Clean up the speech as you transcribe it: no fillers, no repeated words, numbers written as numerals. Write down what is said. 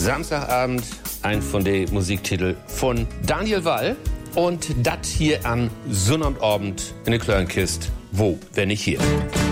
Samstagabend, ein von den Musiktiteln von Daniel Wall. Und das hier an Sonnabend in der Klörenkist. Wo, wenn nicht hier?